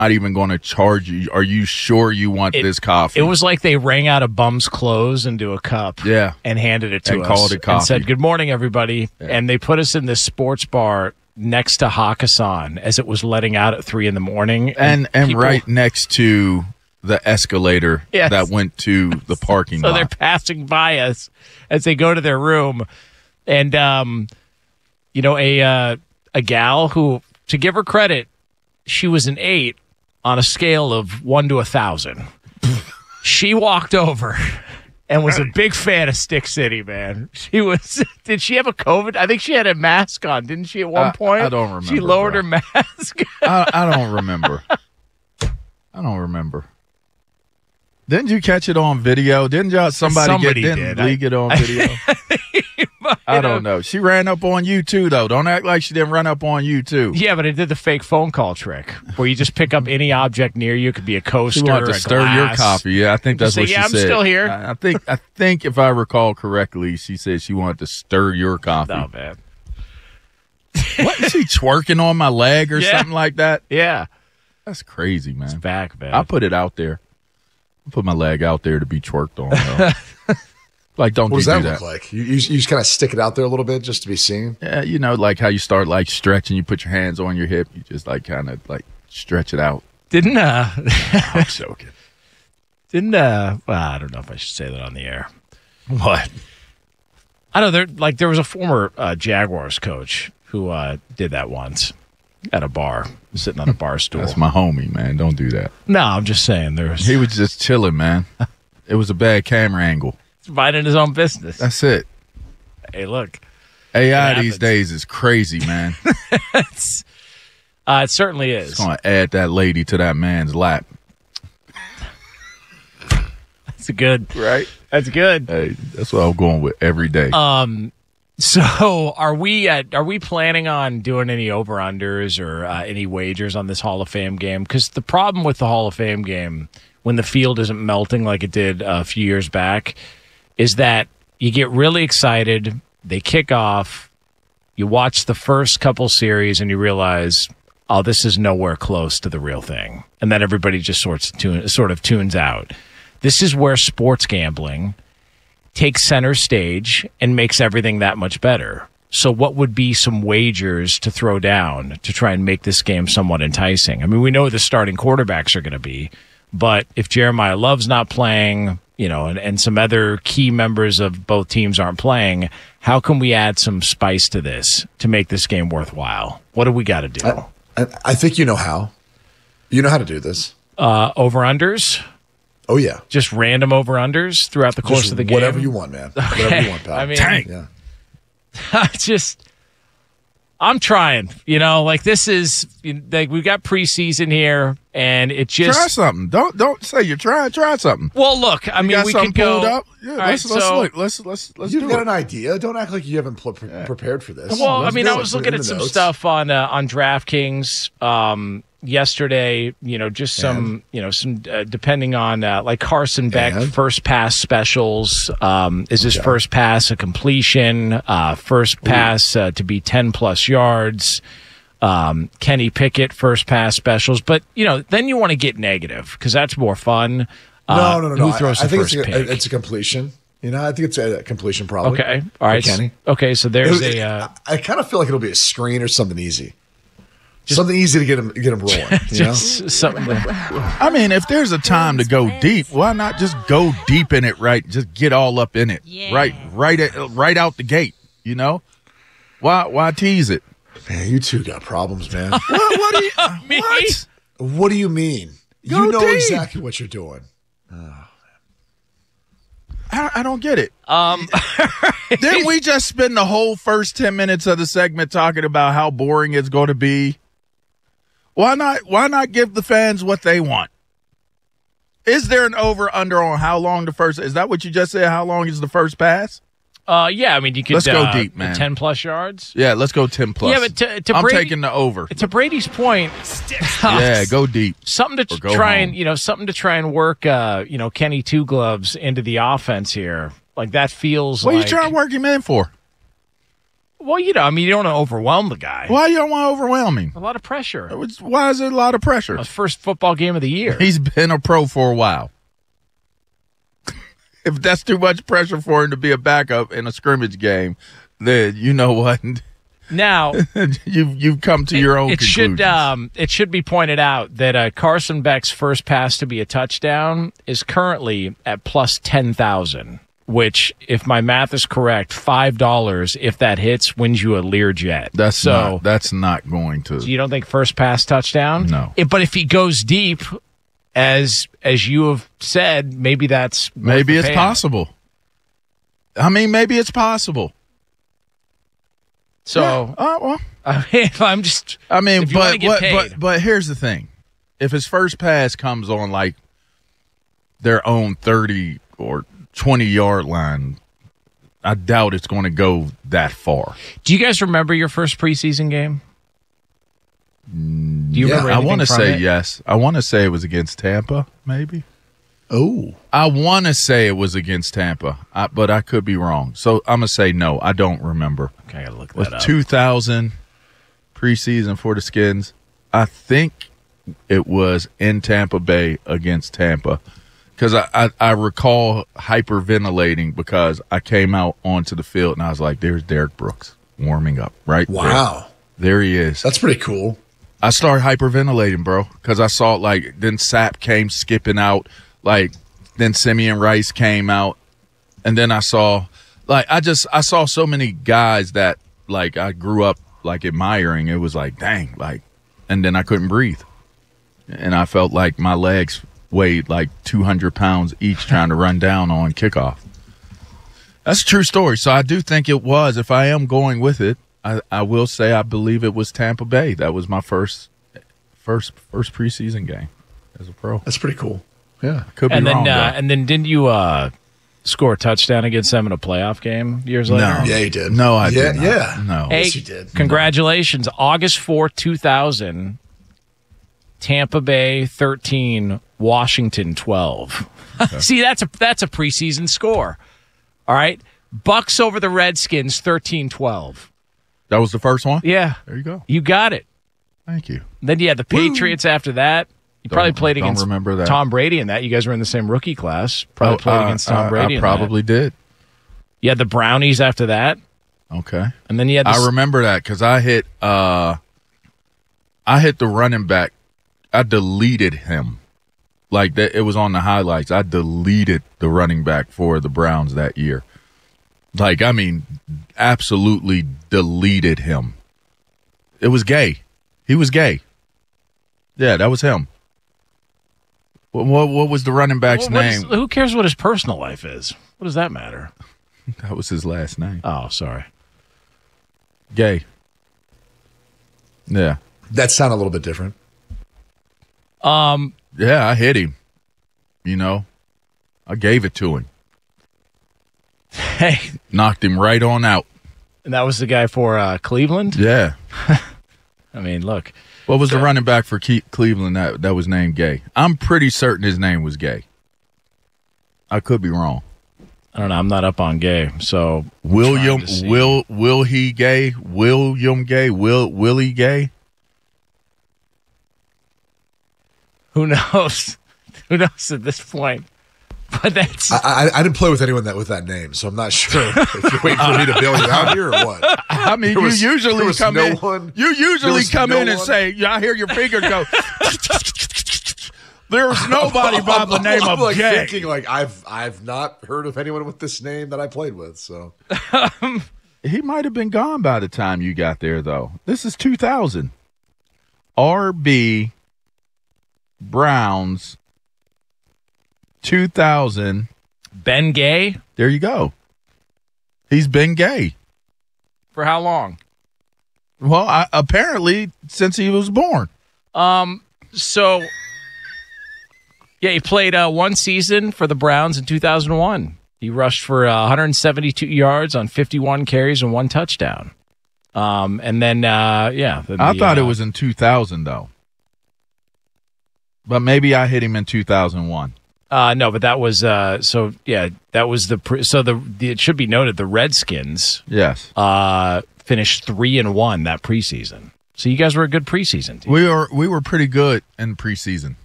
not even going to charge you. Are you sure you want this coffee? It was like they rang out a bum's clothes into a cup and handed it to and us. Called it coffee. And said, good morning, everybody. Yeah. And they put us in this sports bar next to Hakkasan as it was letting out at 3 a.m. And right next to the escalator that went to the parking lot. So they're passing by us as they go to their room. And, a gal who, to give her credit, she was an 8 on a scale of 1 to 1,000. She walked over and was a big fan of Stick City, man. She was. Did she have a COVID? I think she had a mask on, didn't she, at one point? I don't remember. She lowered her mask. I don't remember. I don't remember. Didn't you catch it on video? Didn't somebody leak it on video? I don't know. She ran up on you too, though. Don't act like she didn't run up on you too. Yeah, but it did the fake phone call trick where you just pick up any object near you. It could be a coaster. She wanted to stir your coffee. Yeah, I think that's what she said. I'm still here. I think if I recall correctly, she said she wanted to stir your coffee. Oh man, what is she twerking on my leg or something like that? Yeah, that's crazy, man. It's back, man. I put it out there. I put my leg out there to be twerked on. Like, don't what do that. What that. does that look like? You just kind of stick it out there a little bit just to be seen? Yeah, like how you start, like, stretching. You put your hands on your hip. You just, like, kind of, like, stretch it out. I'm joking. Well, I don't know if I should say that on the air. What? I know, there was a former Jaguars coach who did that once at a bar, sitting on a bar stool. That's my homie, man. Don't do that. No, I'm just saying. He was just chilling, man. It was a bad camera angle. He's minding his own business. That's it. Hey, look. AI these days is crazy, man. It certainly is. It's going to add that lady to that man's lap. That's good. Right? That's good. Hey, that's what I'm going with every day. So are we planning on doing any over-unders or any wagers on this Hall of Fame game? Because the problem with the Hall of Fame game, when the field isn't melting like it did a few years back, is that you get really excited, they kick off, you watch the first couple series, and you realize, oh, this is nowhere close to the real thing. And then everybody just sort of tunes out. This is where sports gambling takes center stage and makes everything that much better. So what would be some wagers to throw down to try and make this game somewhat enticing? I mean, we know the starting quarterbacks are going to be, but if Jeremiah Love's not playing, and some other key members of both teams aren't playing, how can we add some spice to this to make this game worthwhile? What do we got to do? I think you know how. You know how to do this. Over-unders? Oh, yeah. Just random over-unders throughout the course of the game? Whatever you want, man. Okay. Whatever you want, pal. I mean, yeah. I'm trying, this is, we've got preseason here, and it just. Try something. Don't say you're trying. Try something. Well, look, we can go. Up? Yeah, let's look. Let's You've got an idea. Don't act like you haven't prepared for this. Well, I was looking at some stuff on DraftKings yesterday. Just some, depending on like Carson Beck first pass specials. Is his first pass a completion? First pass to be 10+ yards. Kenny Pickett first pass specials, but then you want to get negative because that's more fun. No. Who throws the first pick? It's a completion. I think it's a completion probably. Okay, all right. Kenny. Okay, so there's I kind of feel like it'll be a screen or something easy. Something easy to get him rolling. Something. I mean, if there's a time to go deep, why not just go deep in it? Right, just get all up in it. Yeah. Right out the gate. Why tease it? Man, you two got problems, man. What do you me? What do you mean? Go you know deep. Exactly what you're doing. I don't get it. Didn't we just spend the whole first 10 minutes of the segment talking about how boring it's going to be? Why not give the fans what they want? Is there an over-under on how long the first – is that what you just said? How long is the first pass? Yeah, you could. Let's go deep, man. 10+ yards. Yeah, let's go 10+. Yeah, but I'm Brady, taking the over. To Brady's point, yeah, go deep. Something to try and work. Kenny Two Gloves into the offense here. Like that feels. What are you trying to work him in for? Well, you don't want to overwhelm the guy. Why you don't want to overwhelm him? A lot of pressure. Why is it a lot of pressure? His first football game of the year. He's been a pro for a while. If that's too much pressure for him to be a backup in a scrimmage game, then you know what? Now you've come to your own conclusions. It should be pointed out that Carson Beck's first pass to be a touchdown is currently at plus 10,000, which, if my math is correct, $5 if that hits wins you a Learjet. That's not going to. So you don't think first pass touchdown? No. But if he goes deep, as you have said, maybe it's possible. I mean, maybe it's possible. So, well, I mean, but here's the thing: if his first pass comes on like their own 30 or 20-yard line, I doubt it's going to go that far. Do you guys remember your first preseason game? Do you remember? I want to say yes. I want to say it was against Tampa, maybe. Oh, I want to say it was against Tampa, but I could be wrong. So I'm gonna say no. I don't remember. Okay, I gotta look that up. 2000 preseason for the Skins. I think it was in Tampa Bay against Tampa, because I recall hyperventilating because I came out onto the field and I was like, "There's Derek Brooks warming up." Right? Wow, there he is. That's pretty cool. I started hyperventilating, bro, because I saw then Sapp came skipping out. Then Simeon Rice came out, and then I saw, I saw so many guys that, I grew up, admiring. It was dang, and then I couldn't breathe. And I felt like my legs weighed 200 pounds each trying to run down on kickoff. That's a true story. So I do think it was, if I am going with it, I will say I believe it was Tampa Bay. That was my first preseason game as a pro. That's pretty cool. Yeah, could be wrong. And then didn't you score a touchdown against them in a playoff game years later? No. Yeah, he did. No, I did not. Yeah. No. Hey, yes, he did. Congratulations. August 4th, 2000, Tampa Bay 13, Washington 12. Okay. See, that's a preseason score. All right? Bucks over the Redskins 13-12. That was the first one? Yeah. There you go. You got it. Thank you. Then you had the Patriots after that. You probably played against that. Tom Brady in that. You guys were in the same rookie class. Probably played against Tom Brady. I probably did. You had the Brownies after that. Okay. And then you had I remember that because I hit the running back. I deleted him. It was on the highlights. I deleted the running back for the Browns that year. Absolutely deleted him. It was Gay. He was Gay. Yeah, that was him. What was the running back's name? Who cares what his personal life is? What does that matter? That was his last name. Oh, sorry. Gay. Yeah. That sounded a little bit different. Yeah, I hit him. I gave it to him. Hey. Knocked him right on out. And that was the guy for Cleveland? Yeah. I mean, look. What was the running back for Cleveland that was named Gay? I'm pretty certain his name was Gay. I could be wrong. I don't know. I'm not up on Gay. So William Willie Gay? Who knows? Who knows at this point? But that's I didn't play with anyone with that name, so I'm not sure if you're waiting for me to bail you out here or what. I mean, you usually come in and say, "Yeah, I hear your finger go." There's nobody by the name of Gay. Thinking I've not heard of anyone with this name that I played with. So he might have been gone by the time you got there, though. This is 2000. RB Browns 2000. Ben Gay? There you go. He's been Gay. For how long? Well, apparently since he was born. So, yeah, he played one season for the Browns in 2001. He rushed for 172 yards on 51 carries and 1 touchdown. And then, I thought it was in 2000, though. But maybe I hit him in 2001. No, but that was that was it should be noted the Redskins. Yes. finished 3-1 that preseason. So you guys were a good preseason team. We were pretty good in preseason.